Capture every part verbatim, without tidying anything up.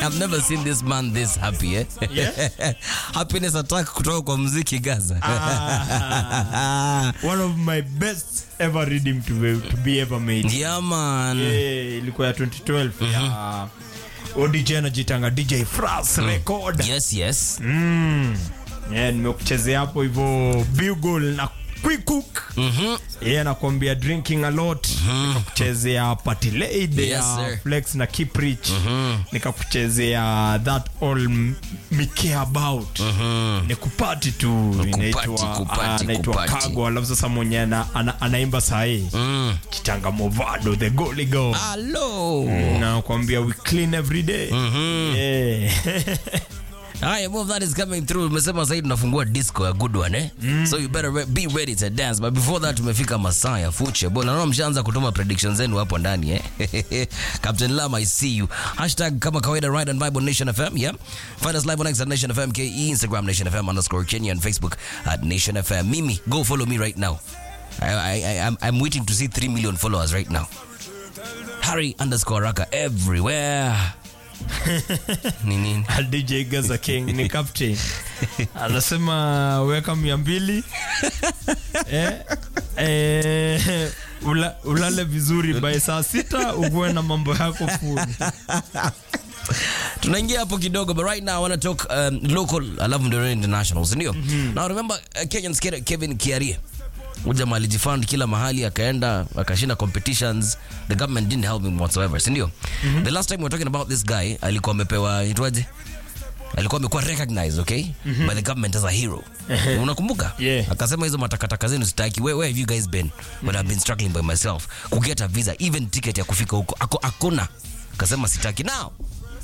I've never seen this man this happy, eh? Yeah? Happiness attack kutoka kwa muziki Gaza. Ah, one of my best ever rhythm to be, to be ever made. Yeah, man. Yeah, ilikuwa ya twenty twelve. Mm-hmm. Ya O D J anajitanga D J Fras mm. record. Yes, yes. Mm. Yeah, nimekuchezea hapo hivyo Bugle na Quick Cook. Mhm. Yeah, nakwambia drinking a lot. Mm-hmm. Nikakuchezea Party Lady, yes, ya Flex na Keep Rich. Mm-hmm. Nikakuchezea That All Me Care About. Mm-hmm. Nikupati tu inaitwa inaitwa Kago, alafu sasa mwenye ana, ana, anaimba sahi. Mm. Kitanga Movado the Golly Go. Hello. Mm, nakwambia we clean every day. Mm-hmm. Yeah. Hi, move that is coming through. Umesema sasa tunafungua disco a good one, eh? Mm. So you better re- be ready to dance. But before that tumefika masaa ya fuche. Bwana naona mshaanza kutuma predictions zenu hapo ndani, eh? Captain Lama, I see you. Hashtag kama kawaida Ride and Vibe on Nation F M, yeah? Find us live on X at Nation F M K E, Instagram Nation F M underscore Kenya, and Facebook at Nation F M. Mimi, go follow me right now. I, I, I, I'm, I'm waiting to see three million followers right now. Harry underscore Raka everywhere. Nini? D J Gaza King ni captain. Anasema weka mia mbili. eh, eh, ula, ulale vizuri by saa sita uwe na mambo yako full. Tunaingia hapo kidogo, but right now I want to talk um, local, alafu ndio international, ndio? Mm-hmm. Now remember uh, Kenyan skater Kevin Kiarie. Ujamaa alijifund kila mahali, akaenda akashinda competitions. The government didn't help him whatsoever, si ndio? Mm-hmm. The last time we were talking about this guy, alikuwa amepewa itwaje? Alikuwa amekuwa recognized, okay? Mm-hmm. By the government as a hero. Unakumbuka? Yeah. Akasema hizo matakataka zenu sitaki. Where, where have you guys been? Mm-hmm. When I've been struggling by myself to get a visa, even ticket ya kufika huko. Ako akona. Akasema sitaki. Now,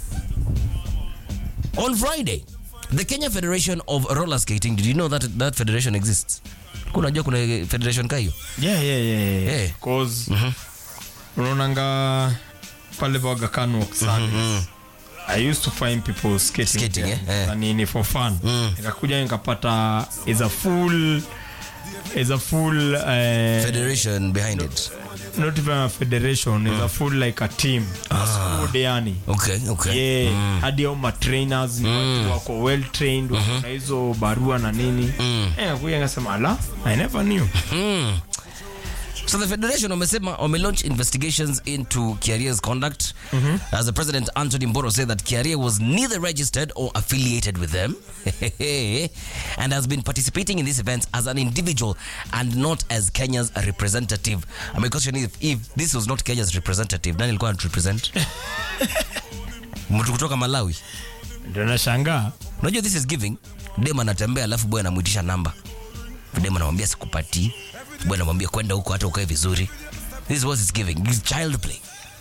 on Friday, the Kenya Federation of Roller Skating, did you know that that federation exists? Kuna jua kuna federation kayo? Yeah, yeah, yeah. yeah. Yeah. Cause Mhm. unaonanga pale Vaga Kanu sana. Mm-hmm. I used to find people skating, skating there, yeah, yeah. Nini for fun. Mm. Nikakuja nikapata is a full is a full uh, Federation behind it. Not even a federation, mm. It's a full like a team. Ah. A school yani. Okay, okay. Yeah, mm. hadi au ma trainers ni Mm. watu wako well trained, mm-hmm. Wako na hizo barua na nini. Mm. Eh, kuja ngasema ala, I never knew. Mm. So the federation wamesema wame launch investigations into Kiarie's conduct. Mm-hmm. As the president Anthony Mboro said that Kiarie was neither registered or affiliated with them and has been participating in these events as an individual and not as Kenya's representative. I mean, question if, if this was not Kenya's representative, nani alikuwa represent? Mtu kutoka Malawi. Ndio nashangaa. Unajua this is giving. Dema anatembea alafu boy anamuitisha namba. Dema anamwambia sikupati. Boy anamwambia kwenda huko hata ukae vizuri. This is what it's giving. It's child play.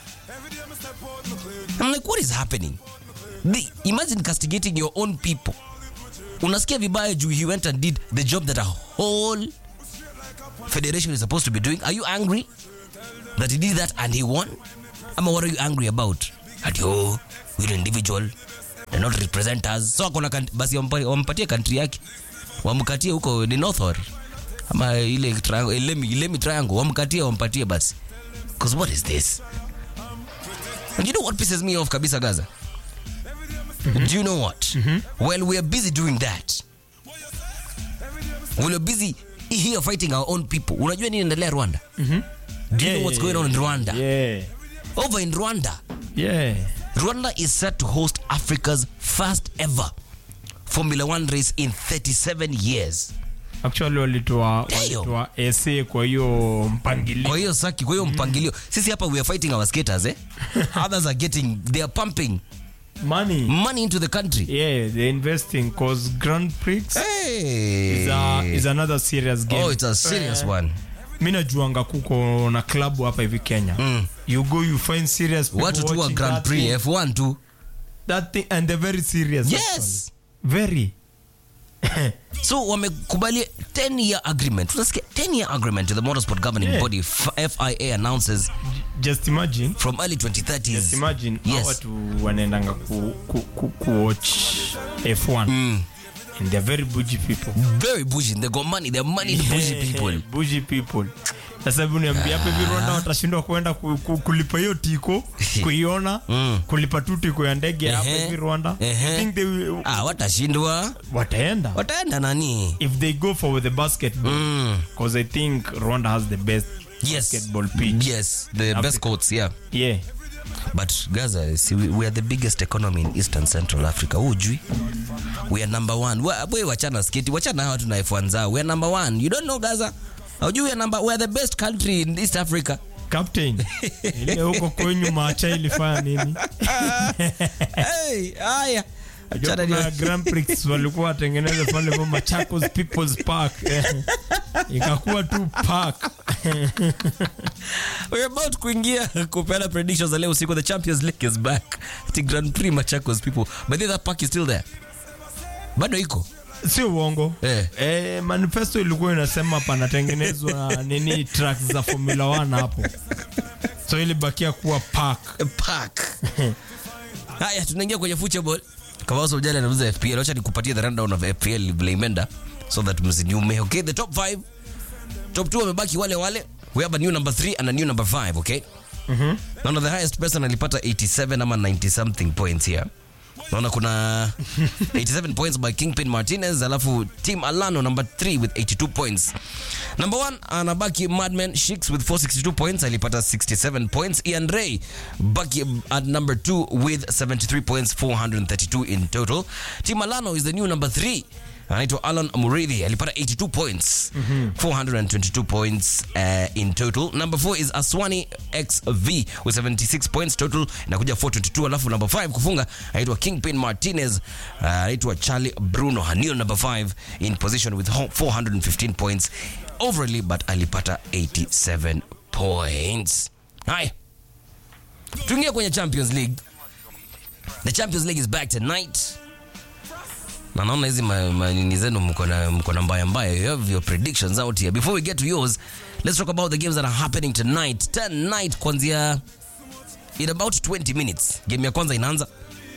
I'm like, what is happening? The, imagine castigating your own people. Unasikia vibaya juu he went and did the job that a whole federation is supposed to be doing. Are you angry that he did that and he won? Ama what are you angry about? At yo, we're an individual. They're not represent us. So akona basi wampatie country yake. Wamkatie huko ni North or ama ile triangle, Ilemi, Ilemi triangle. Wamkatie wampatie basi. Because what is this? And you know what pisses me off kabisa Gaza? Mm-hmm. Do you know what? Mm-hmm. While we are busy doing that, while we're busy here fighting our own people, unajua nini inaendelea Rwanda? Mm-hmm. Do you yeah, know what's going on in Rwanda? Yeah. Over in Rwanda. Yeah. Rwanda is set to host Africa's first ever Formula One race in thirty-seven years. Actually walitoa walitoa essay kwa hiyo mpangilio. Kwa hiyo saki, kwa hiyo mpangilio. Sisi hapa we are fighting our skaters, eh? Others are getting, they are pumping money money into the country. Yeah, they're investing cause Grand Prix hey. is a, is another serious game. Oh, it's a serious uh, one. Mimi najuanga kuko na club hapa hivi Kenya. Mm. You go you find serious people watching to a Grand Prix thing. F one too. That thing and they're very serious. Yes. Actually. Very. So wamekubali ten year agreement. Unasikia ten year agreement to the motorsport governing yeah. body F I A announces. Just imagine from early twenty thirties. Just imagine yes. watu wanaendanga ku, ku, ku, ku watch F one. Mm. And they're very bougie people. Very bougie. They got money. They're money yeah, bougie people. Bougie people. Sasa hebu niambie hapa hivi Rwanda watashindwa kwenda ku, ku, kulipa hiyo tiko kuiona mm. kulipa tu tiko ya ndege hapa hivi Rwanda. I think they will, ah watashindwa wataenda wataenda nani if they go for the basketball mm. because I think Rwanda has the best yes. basketball pitch. Yes, the Africa. Best courts, yeah. Yeah. But Gaza, see, we, we are the biggest economy in Eastern Central Africa. Ujui? We are number one. We wachana sketi, wachana hawa tuna F one zao. We are number one. You don't know Gaza? Ujui we are number, we are the best country in East Africa. Captain. Ile huko kwenyu macha ilifanya nini? Hey, haya. Achana ni Grand Prix walikuwa watengeneza pale kwa Machakos People's Park. Ikakuwa tu park. We're about kuingia kupeana predictions leo usiku. The Champions League is back. The Grand Prix Machakos people. But that park is still there. Bado iko. Sio uongo. Eh. Eh, manifesto ilikuwa inasema panatengenezwa nini tracks za Formula one hapo. So ile bakia kuwa park. Park. Haya tunaingia kwenye football. Kama wao ujana anauza F P L, acha nikupatie the rundown of F P L vile imeenda so that msinyume. Okay, the top five. Top two wamebaki wale wale. We have a new number three and a new number five, okay? Mhm. Naona the highest person alipata eighty-seven ama ninety something points here. Naona kuna eighty-seven points by Kingpin Martinez, alafu Team Alano number three with eighty-two points. Number one anabaki Madman Shicks with four hundred sixty-two points, alipata sixty-seven points. Ian Ray baki at number two with seventy-three points, four hundred thirty-two in total. Team Alano is the new number three. Anaitwa Alan Muridhi, alipata eighty-two points, mm-hmm. four hundred twenty-two points uh, in total. Number four is Aswani X V with seventy-six points total, inakuja four twenty-two. Alafu number five kufunga anaitwa Kingpin Martinez, uh, anaitwa Charlie Bruno Hanil number five in position with four hundred fifteen points overall, but alipata eighty-seven points. Hai, tuingia kwenye Champions League. The Champions League is back tonight. Na naona hizi manini zenu mko na mko na mbaya mbaya. You have your predictions out here. Before we get to yours, let's talk about the games that are happening tonight. Tonight kwanzia in about twenty minutes. Game ya kwanza inaanza.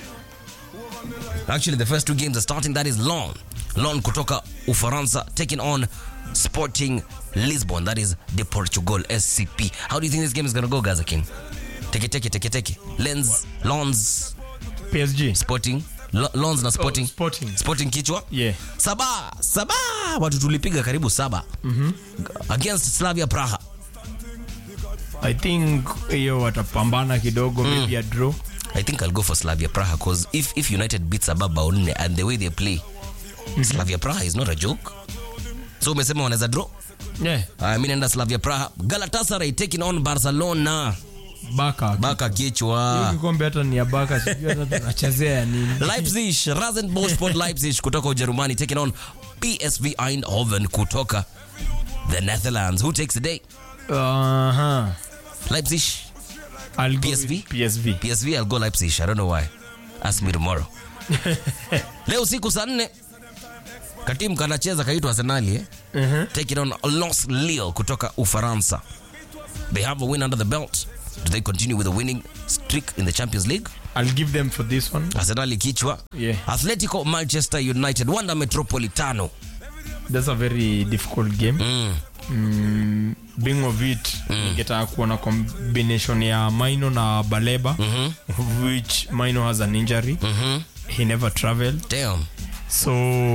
Actually the first two games are starting. That is Lyon. Lyon kutoka Ufaransa taking on Sporting Lisbon. That is the Portugal S C P. How do you think this game is going to go, Gaza King? Take it, take it, take it, take it. Lens, Lyon's P S G. Sporting. Lyon's na Sporting. Oh, Sporting. Sporting kichwa? Yeah. Saba, saba. Watu tulipiga karibu saba. Mhm. Against Slavia Praha. I think hiyo watapambana kidogo, mm. maybe a draw. I think I'll go for Slavia Praha because if if United beats Sababa One and the way they play, mm-hmm. Slavia Praha is not a joke. So umesema wanaweza draw? Yeah. I mean enda Slavia Praha. Galatasaray taking on Barcelona. Baka. Baka kichwa. Hiyo kikombe hata ni ya Baka, sijui hata tunachezea nini. Leipzig, Rasenballsport Leipzig kutoka Ujerumani taking on P S V Eindhoven kutoka the Netherlands. Who takes the day? Uh-huh. Leipzig. I'll go P S V? P S V. P S V, I'll go Leipzig. I don't know why. Ask me tomorrow. Leo siku saa nne katimu kanacheza kaitwa Arsenal eh? Uh-huh. Taking on Lens Lille kutoka Ufaransa. They have a win under the belt. Do they continue with a winning streak in the Champions League? I'll give them for this one. Arsenal kichwa. Yeah. Atletico Manchester United, Wanda Metropolitano. That's a very difficult game. Mm. Mm, being of it, mm. Get kuona combination ya Maino na Baleba, mm-hmm. which Maino has an injury. Mm-hmm. He never traveled. Damn. So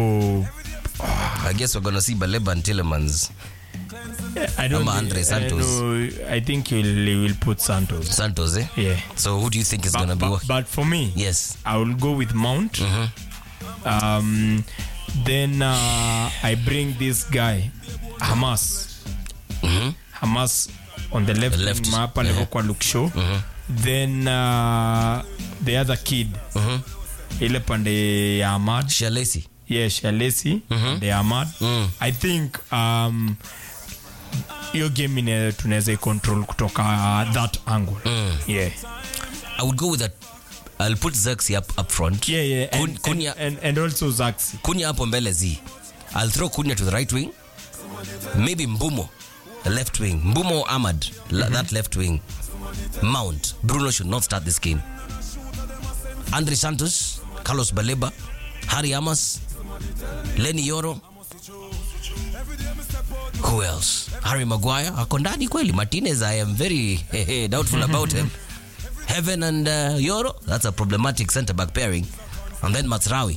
I guess we're gonna see Baleba and Tielemans. I don't think, Andre Santos. I, know, I think he will, he will put Santos. Santos, eh? Yeah. So who do you think is but, gonna but, be? What? But for me, Yes, I will go with Mount. Mm-hmm. Um, then uh, I bring this guy, Hamas. Mm-hmm. Hamas on the left, The left. mapa Yeah. level kwa look show. Mm-hmm. Then uh, the other kid, Mm-hmm. ile pande ya Ahmad. Shalesi. Yeah, Shalesi. Mm-hmm. The Ahmad. Mm. I think um, your game in tunaweza control kutoka uh, that angle. Mm. Yeah. I would go with that. I'll put Zaxi up up front. Yeah, yeah. And, Kun- Kunya, and, and, and also Zaxi. Kunya hapo mbele Z. I'll throw Kunya to the right wing. Maybe Mbumo, the left wing. Mbumo or Ahmad, mm-hmm. that left wing. Mount. Bruno should not start this game. Andre Santos, Carlos Baleba, Harry Amas, Lenny Yoro. Who else? Harry Maguire ako ndani kweli. Martinez, I am very doubtful about him. Heaven and uh, Yoro, that's a problematic center back pairing. And then Mazraoui.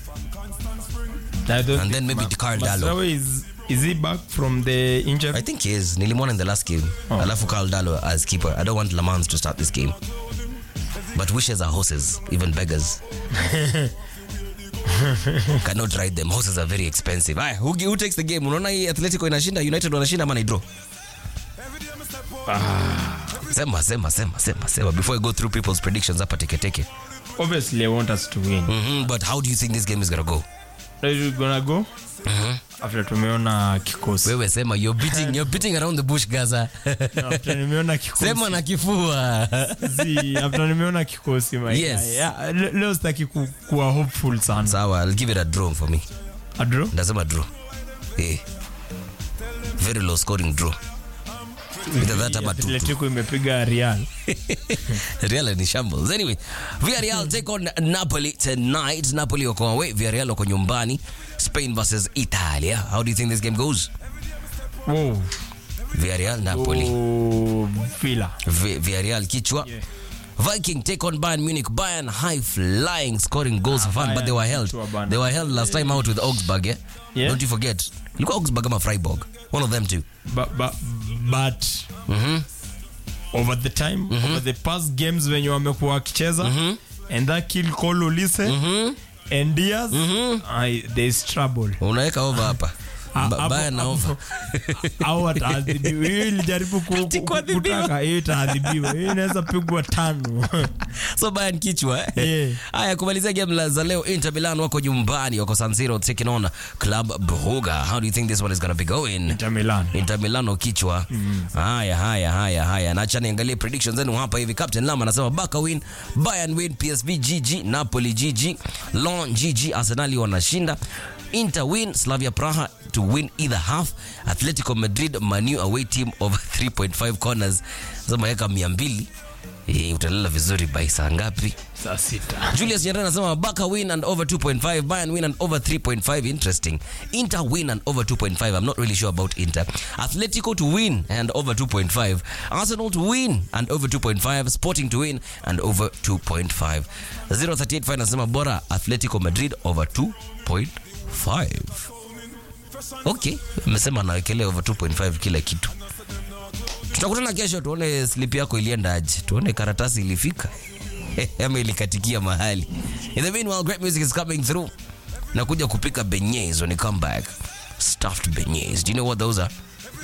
And then maybe Carl Dallo. Mazraoui is is he back from the injury? I think he is. Nilimwona in the last game. Oh. Alafu Carl Dallo as keeper. I don't want Lamans to start this game. But wishes are horses, even beggars. Cannot ride them. Horses are very expensive. Aya, who, who takes the game? Unaona hii Atletico inashinda, United wanashinda ama ni draw? Ah. Sema, sema, sema, sema, sema. Before I go through people's predictions hapa teke teke. Obviously, I want us to win. Mm-hmm, but how do you think this game is going to go? Are you going to go? Mm-hmm. After tumeona kikosi. Wewe sema, you're beating, you're beating around the bush, Gaza. No, after nimeona kikosi. Sema na kifua. See, after nimeona kikosi, my yes. guy. Yeah, leo sitaki ku, kuwa hopeful sana. Sawa, I'll give it a draw for me. A draw? Ndasema draw. Eh. Very low scoring draw. Either that ama two. Atletico imepiga Real. Real ni shambles. Anyway, Villarreal take on Napoli tonight. Napoli wako away, Villarreal wako nyumbani. Spain versus Italia. How do you think this game goes? Oh. Villarreal, Napoli. Oh, Villa. V- Villarreal kichwa. Yeah. Viking take on Bayern Munich. Bayern high flying, scoring goals ah, for fun, Bayern, but they were held. They were held last time out with Augsburg, yeah? Yeah. Don't you forget. Look at Augsburg ama Freiburg. One of them too. But but but mm-hmm. over the time, mm-hmm. over the past games when you wamekuwa wakicheza, mm-hmm. and that kill Kolo Lise, mm-hmm. and Diaz, mm-hmm. I, there's trouble. Unaweka over hapa. Bayern na over. Au ataadhibiwa. Hii ilijaribu kutaka hii itaadhibiwa. Hii inaweza pigwa tano. So Bayern kichwa eh. Yeah. Haya, kumalizia game la za leo, Inter Milan wako nyumbani, wako San Siro taking on Club Brugge. How do you think this one is going to be going? Inter Milan. Inter Milan kichwa. Mm. Haya haya haya haya. Na acha niangalie predictions zenu hapa hivi. Captain Lama anasema Barca win, Bayern win, P S V G G, Napoli G G, Lyon G G, Arsenal wanashinda. Inter win, Slavia Praha to win either half, Atletico Madrid Manu away team over three point five corners. Sema yeka mia mbili. Eh, utalala vizuri by saa ngapi? Saa sita. Julius Nyanda anasema Barca win and over two point five, Bayern win and over three point five. Interesting. Inter win and over two point five. I'm not really sure about Inter. Atletico to win and over two point five. Arsenal to win and over two point five. Sporting to win and over two point five. zero thirty eight final anasema bora Atletico Madrid over two point five. Okay, nimesema nawekelea over two point five kila kitu. Tutakutana kesho tuone slip yako ilienda aje. Tuone karatasi ilifika. Ama ilikatikia mahali. In the meanwhile, great music is coming through. Nakuja kupika beignets when you come back. Stuffed beignets. Do you know what those are?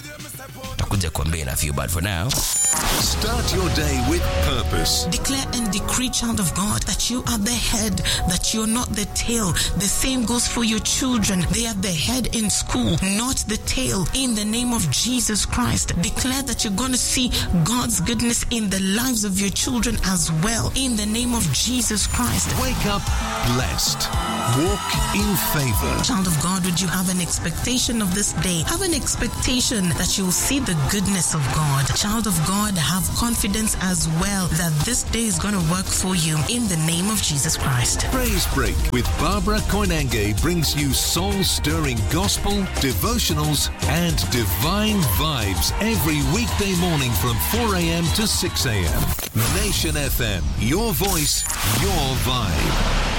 Takuja kuambia in a few, but for now, start your day with purpose. Declare and decree, child of God, that you are the head, that you're not the tail. The same goes for your children. They are the head in school, not the tail. In the name of Jesus Christ, declare that you're going to see God's goodness in the lives of your children as well. In the name of Jesus Christ. Wake up blessed. Walk in favor. Child of God, would you have an expectation of this day? Have an expectation that you will see the goodness of God. Child of God, have confidence as well that this day is going to work for you in the name of Jesus Christ. Praise Break with Barbara Koinange brings you soul-stirring gospel, devotionals, and divine vibes every weekday morning from four a.m. to six a.m. Nation F M, your voice, your vibe.